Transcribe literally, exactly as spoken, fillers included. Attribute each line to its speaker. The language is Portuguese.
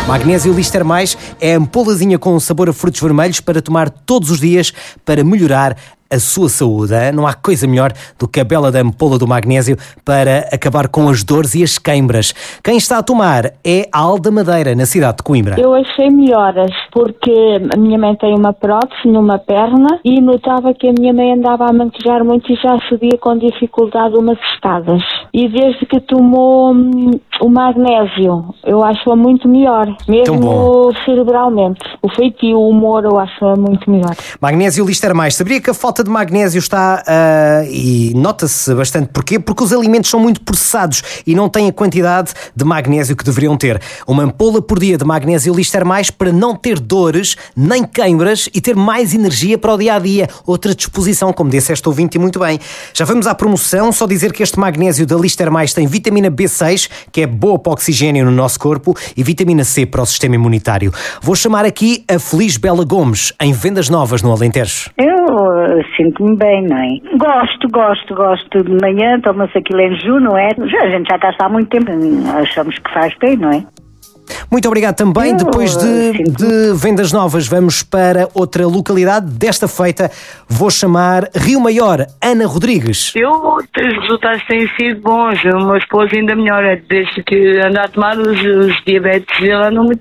Speaker 1: Magnésio Lister Mais é a ampolazinha com sabor a frutos vermelhos para tomar todos os dias para melhorar a sua saúde. Hein? Não há coisa melhor do que a bela da ampola do magnésio para acabar com as dores e as queimbras. Quem está a tomar é a Alda Madeira, na cidade de Coimbra.
Speaker 2: Eu achei melhoras, porque a minha mãe tem uma prótese numa perna e notava que a minha mãe andava a manquejar muito e já subia com dificuldade umas escadas. E desde que tomou hum, o magnésio, eu acho-a muito melhor, mesmo cerebralmente. O feitio, o humor, eu acho-a muito melhor.
Speaker 1: Magnésio Lister Mais. Sabia que a falta de magnésio está, uh, e nota-se bastante porquê? Porque os alimentos são muito processados e não têm a quantidade de magnésio que deveriam ter. Uma ampola por dia de magnésio Lister Mais para não ter dores, nem queimbras e ter mais energia para o dia-a-dia. Outra disposição, como disse esta ouvinte, e muito bem. Já vamos à promoção, só dizer que este magnésio da Lister Mais tem vitamina B seis, que é boa para o oxigênio no nosso corpo, e vitamina C para o sistema imunitário. Vou chamar aqui a Feliz Bela Gomes, em Vendas Novas, no Alentejo.
Speaker 3: Eu sinto-me bem, não é? Gosto, gosto, gosto de manhã, toma-se aquilo em jejum, não é? Já, a gente já cá está há muito tempo, achamos que faz bem, não é?
Speaker 1: Muito obrigado também. Eu, Depois de, de Vendas Novas, vamos para outra localidade. Desta feita, vou chamar Rio Maior, Ana Rodrigues.
Speaker 4: Eu, os resultados têm sido bons. O meu esposo ainda melhora. Desde que anda a tomar os, os diabetes, ele anda muito